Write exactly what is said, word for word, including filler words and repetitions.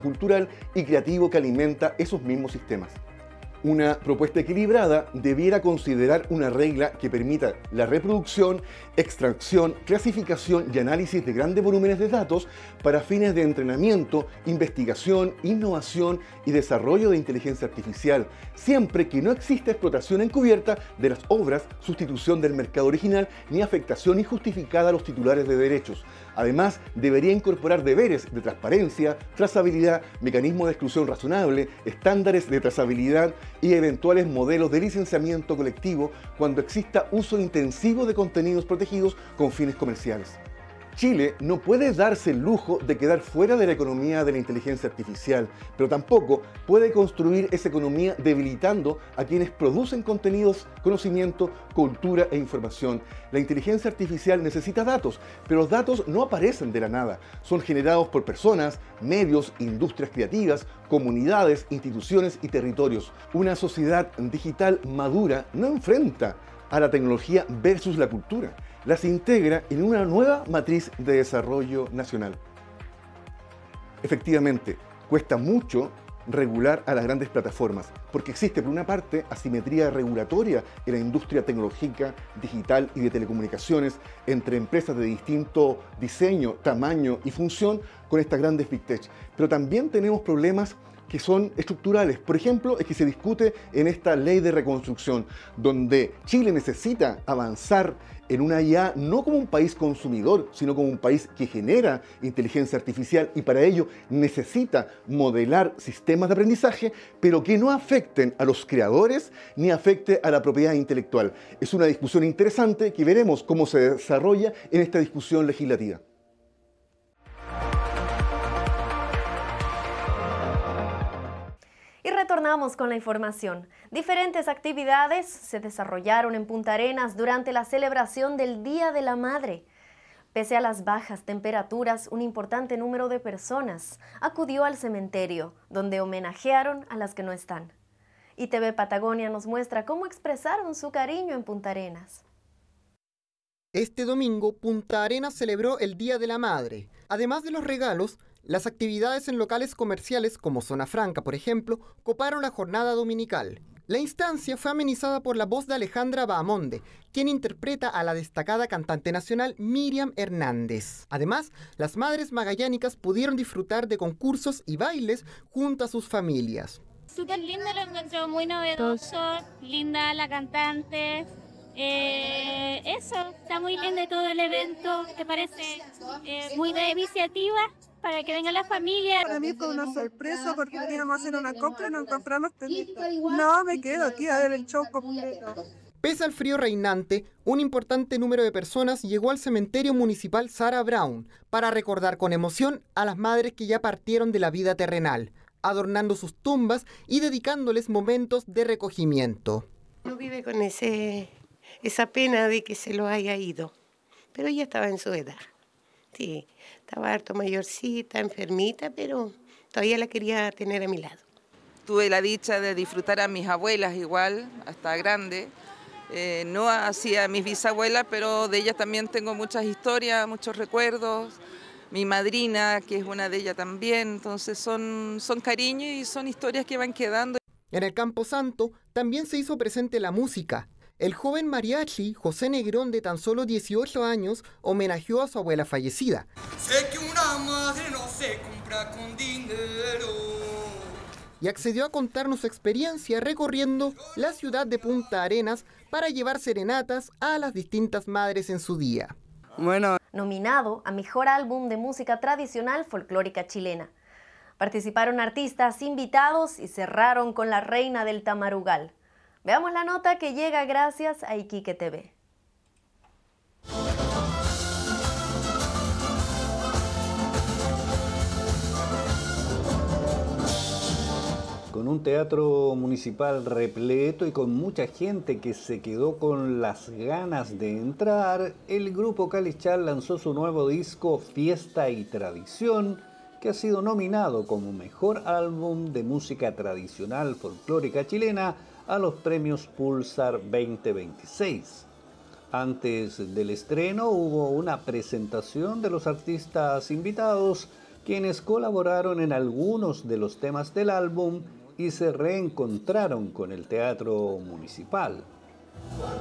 cultural y creativo que alimenta esos mismos sistemas. Una propuesta equilibrada debiera considerar una regla que permita la reproducción, extracción, clasificación y análisis de grandes volúmenes de datos para fines de entrenamiento, investigación, innovación y desarrollo de inteligencia artificial, siempre que no exista explotación encubierta de las obras, sustitución del mercado original ni afectación injustificada a los titulares de derechos. Además, debería incorporar deberes de transparencia, trazabilidad, mecanismos de exclusión razonable, estándares de trazabilidad y eventuales modelos de licenciamiento colectivo cuando exista uso intensivo de contenidos protegidos con fines comerciales. Chile no puede darse el lujo de quedar fuera de la economía de la inteligencia artificial, pero tampoco puede construir esa economía debilitando a quienes producen contenidos, conocimiento, cultura e información. La inteligencia artificial necesita datos, pero los datos no aparecen de la nada. Son generados por personas, medios, industrias creativas, comunidades, instituciones y territorios. Una sociedad digital madura no enfrenta a la tecnología versus la cultura, las integra en una nueva matriz de desarrollo nacional. Efectivamente, cuesta mucho regular a las grandes plataformas, porque existe por una parte asimetría regulatoria en la industria tecnológica, digital y de telecomunicaciones entre empresas de distinto diseño, tamaño y función con estas grandes Big Tech, pero también tenemos problemas que son estructurales. Por ejemplo, es que se discute en esta ley de reconstrucción, donde Chile necesita avanzar en una I A no como un país consumidor, sino como un país que genera inteligencia artificial y para ello necesita modelar sistemas de aprendizaje, pero que no afecten a los creadores ni afecte a la propiedad intelectual. Es una discusión interesante que veremos cómo se desarrolla en esta discusión legislativa. Y retornamos con la información. Diferentes actividades se desarrollaron en Punta Arenas durante la celebración del Día de la Madre. Pese a las bajas temperaturas, un importante número de personas acudió al cementerio, donde homenajearon a las que no están. I T V Patagonia nos muestra cómo expresaron su cariño en Punta Arenas. Este domingo, Punta Arenas celebró el Día de la Madre. Además de los regalos, las actividades en locales comerciales como Zona Franca, por ejemplo, coparon la jornada dominical. La instancia fue amenizada por la voz de Alejandra Bahamonde, quien interpreta a la destacada cantante nacional Miriam Hernández. Además, las madres magallánicas pudieron disfrutar de concursos y bailes junto a sus familias. Súper lindo, lo encontré muy novedoso, linda la cantante. Eh, eso, está muy lindo todo el evento, ¿te parece? Eh, muy de iniciativa para que venga la familia. Para mí fue una sorpresa porque queríamos hacer una compra y nos compramos tendita. No, me quedo aquí a ver el show completo. Pese al frío reinante, un importante número de personas llegó al cementerio municipal Sarah Brown para recordar con emoción a las madres que ya partieron de la vida terrenal, adornando sus tumbas y dedicándoles momentos de recogimiento. Uno vive con ese, esa pena de que se lo haya ido, pero ella estaba en su edad. Sí, estaba harto mayorcita, enfermita, pero todavía la quería tener a mi lado. Tuve la dicha de disfrutar a mis abuelas igual, hasta grande. Eh, no así a mis bisabuelas, pero de ellas también tengo muchas historias, muchos recuerdos. Mi madrina, que es una de ellas también, entonces son, son cariños y son historias que van quedando. En el Campo Santo también se hizo presente la música. El joven mariachi José Negrón, de tan solo dieciocho años, homenajeó a su abuela fallecida. Sé que una madre no se compra con dinero. Y accedió a contarnos su experiencia recorriendo la ciudad de Punta Arenas para llevar serenatas a las distintas madres en su día. Bueno. Nominado a Mejor Álbum de Música Tradicional Folclórica Chilena. Participaron artistas invitados y cerraron con la reina del Tamarugal. Veamos la nota que llega gracias a Iquique T V. Con un teatro municipal repleto y con mucha gente que se quedó con las ganas de entrar, el grupo Calichal lanzó su nuevo disco Fiesta y Tradición, que ha sido nominado como Mejor Álbum de Música Tradicional Folclórica Chilena a los premios Pulsar veinte veintiséis. Antes del estreno hubo una presentación de los artistas invitados que quienes colaboraron en algunos de los temas del álbum y se reencontraron con el Teatro Municipal.